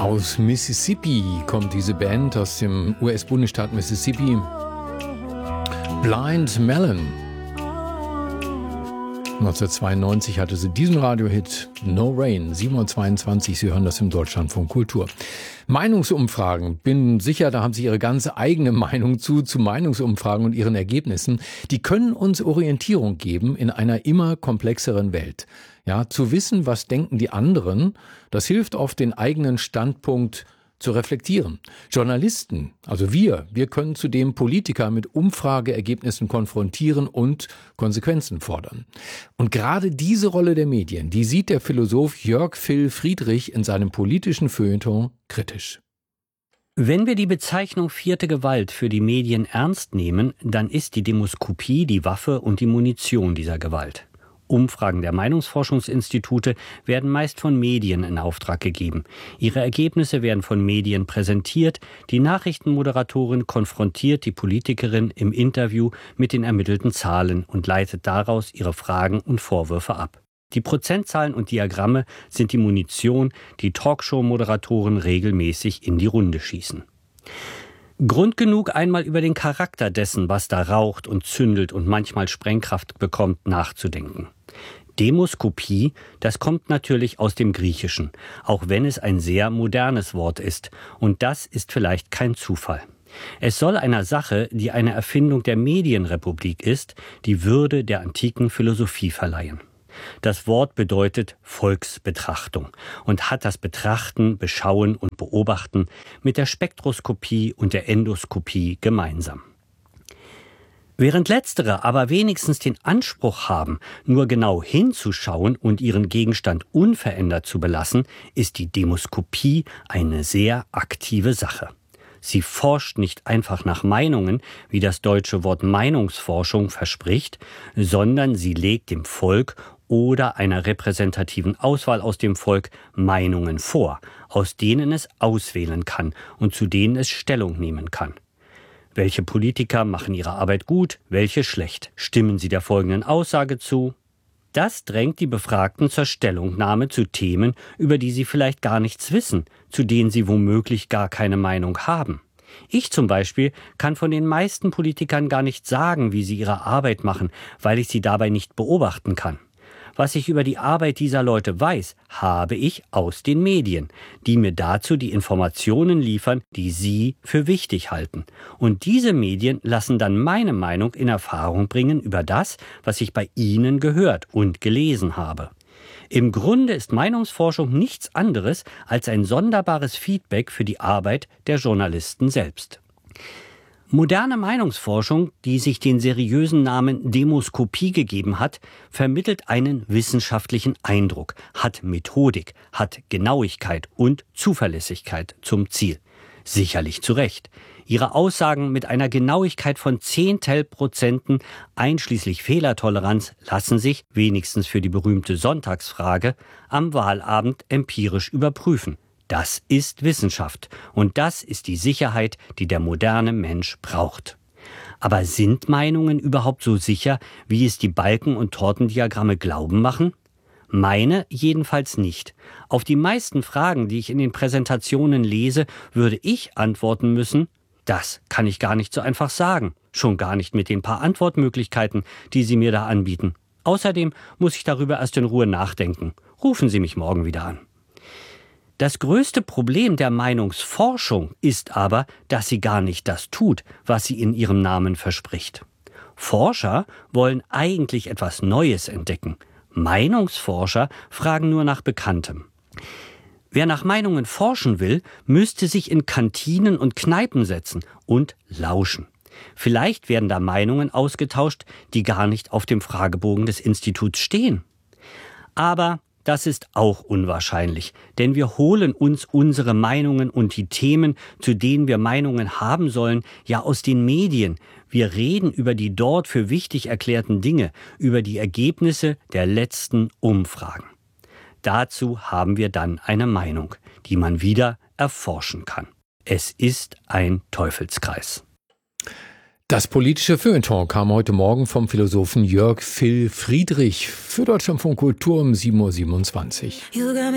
Aus Mississippi kommt diese Band, aus dem US-Bundesstaat Mississippi. Blind Melon. 1992 hatte sie diesen Radiohit No Rain, 7:22 Sie hören das im Deutschlandfunk Kultur. Meinungsumfragen, bin sicher, da haben Sie Ihre ganze eigene Meinung zu Meinungsumfragen und ihren Ergebnissen. Die können uns Orientierung geben in einer immer komplexeren Welt. Ja, zu wissen, was denken die anderen, das hilft oft, den eigenen Standpunkt zu reflektieren. Journalisten, also wir können zudem Politiker mit Umfrageergebnissen konfrontieren und Konsequenzen fordern. Und gerade diese Rolle der Medien, die sieht der Philosoph Jörg Phil Friedrich in seinem politischen Feuilleton kritisch. Wenn wir die Bezeichnung vierte Gewalt für die Medien ernst nehmen, dann ist die Demoskopie die Waffe und die Munition dieser Gewalt. Umfragen der Meinungsforschungsinstitute werden meist von Medien in Auftrag gegeben. Ihre Ergebnisse werden von Medien präsentiert. Die Nachrichtenmoderatorin konfrontiert die Politikerin im Interview mit den ermittelten Zahlen und leitet daraus ihre Fragen und Vorwürfe ab. Die Prozentzahlen und Diagramme sind die Munition, die Talkshow-Moderatoren regelmäßig in die Runde schießen. Grund genug, einmal über den Charakter dessen, was da raucht und zündelt und manchmal Sprengkraft bekommt, nachzudenken. Demoskopie, das kommt natürlich aus dem Griechischen, auch wenn es ein sehr modernes Wort ist. Und das ist vielleicht kein Zufall. Es soll einer Sache, die eine Erfindung der Medienrepublik ist, die Würde der antiken Philosophie verleihen. Das Wort bedeutet Volksbetrachtung und hat das Betrachten, Beschauen und Beobachten mit der Spektroskopie und der Endoskopie gemeinsam. Während letztere aber wenigstens den Anspruch haben, nur genau hinzuschauen und ihren Gegenstand unverändert zu belassen, ist die Demoskopie eine sehr aktive Sache. Sie forscht nicht einfach nach Meinungen, wie das deutsche Wort Meinungsforschung verspricht, sondern sie legt dem Volk oder einer repräsentativen Auswahl aus dem Volk Meinungen vor, aus denen es auswählen kann und zu denen es Stellung nehmen kann. Welche Politiker machen ihre Arbeit gut, welche schlecht? Stimmen sie der folgenden Aussage zu? Das drängt die Befragten zur Stellungnahme zu Themen, über die sie vielleicht gar nichts wissen, zu denen sie womöglich gar keine Meinung haben. Ich zum Beispiel kann von den meisten Politikern gar nicht sagen, wie sie ihre Arbeit machen, weil ich sie dabei nicht beobachten kann. Was ich über die Arbeit dieser Leute weiß, habe ich aus den Medien, die mir dazu die Informationen liefern, die sie für wichtig halten. Und diese Medien lassen dann meine Meinung in Erfahrung bringen über das, was ich bei ihnen gehört und gelesen habe. Im Grunde ist Meinungsforschung nichts anderes als ein sonderbares Feedback für die Arbeit der Journalisten selbst. Moderne Meinungsforschung, die sich den seriösen Namen Demoskopie gegeben hat, vermittelt einen wissenschaftlichen Eindruck, hat Methodik, hat Genauigkeit und Zuverlässigkeit zum Ziel. Sicherlich zu Recht. Ihre Aussagen mit einer Genauigkeit von Zehntelprozenten einschließlich Fehlertoleranz lassen sich, wenigstens für die berühmte Sonntagsfrage, am Wahlabend empirisch überprüfen. Das ist Wissenschaft und das ist die Sicherheit, die der moderne Mensch braucht. Aber sind Meinungen überhaupt so sicher, wie es die Balken- und Tortendiagramme glauben machen? Meine jedenfalls nicht. Auf die meisten Fragen, die ich in den Präsentationen lese, würde ich antworten müssen, das kann ich gar nicht so einfach sagen. Schon gar nicht mit den paar Antwortmöglichkeiten, die Sie mir da anbieten. Außerdem muss ich darüber erst in Ruhe nachdenken. Rufen Sie mich morgen wieder an. Das größte Problem der Meinungsforschung ist aber, dass sie gar nicht das tut, was sie in ihrem Namen verspricht. Forscher wollen eigentlich etwas Neues entdecken. Meinungsforscher fragen nur nach Bekanntem. Wer nach Meinungen forschen will, müsste sich in Kantinen und Kneipen setzen und lauschen. Vielleicht werden da Meinungen ausgetauscht, die gar nicht auf dem Fragebogen des Instituts stehen. Aber das ist auch unwahrscheinlich, denn wir holen uns unsere Meinungen und die Themen, zu denen wir Meinungen haben sollen, ja aus den Medien. Wir reden über die dort für wichtig erklärten Dinge, über die Ergebnisse der letzten Umfragen. Dazu haben wir dann eine Meinung, die man wieder erforschen kann. Es ist ein Teufelskreis. Das politische Feuilleton kam heute Morgen vom Philosophen Jörg Phil Friedrich für Deutschlandfunk Kultur um 7:27 Uhr.